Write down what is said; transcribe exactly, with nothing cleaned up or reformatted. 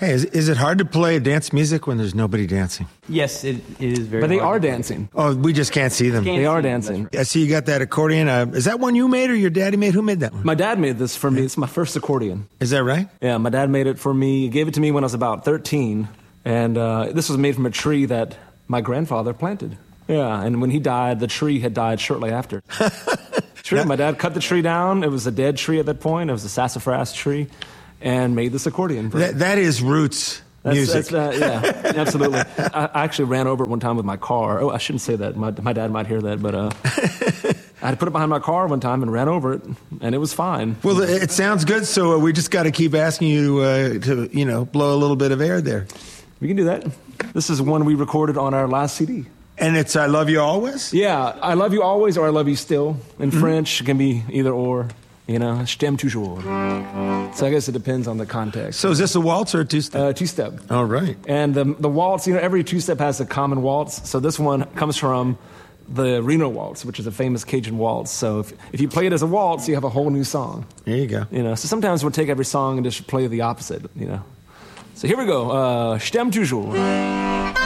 Hey, is, is it hard to play dance music when there's nobody dancing? Yes, it, it is very But they hard are to play. dancing. Oh, we just can't see them. Can't They see are them, dancing. that's right. I see you got that accordion. Uh, is that one you made or your daddy made? Who made that one? My dad made this for me. It's my first accordion. Is that right? Yeah, my dad made it for me. He gave it to me when I was about thirteen. And uh, this was made from a tree that my grandfather planted. Yeah, and when he died, the tree had died shortly after. True, my dad cut the tree down. It was a dead tree at that point. It was a sassafras tree, and made this accordion. For That, that is roots That's, music. that's, uh, yeah, absolutely. I, I actually ran over it one time with my car. Oh, I shouldn't say that. My, my dad might hear that, but uh, I had to put it behind my car one time and ran over it, and it was fine. Well, it sounds good, so uh, we just got to keep asking you uh, to, you know, blow a little bit of air there. We can do that. This is one we recorded on our last C D. And it's I Love You Always? Yeah, I love you always or I love you still. In mm-hmm. French, it can be either or. You know, je t'aime toujours. So I guess it depends on the context. So is this a waltz or a two-step? Uh, two-step. All right. And the, the waltz, you know, every two-step has a common waltz. So this one comes from the Reno Waltz, which is a famous Cajun waltz. So if, if you play it as a waltz, you have a whole new song. There you go. You know, so sometimes we'll take every song and just play the opposite, you know. So here we go. Uh, je t'aime toujours.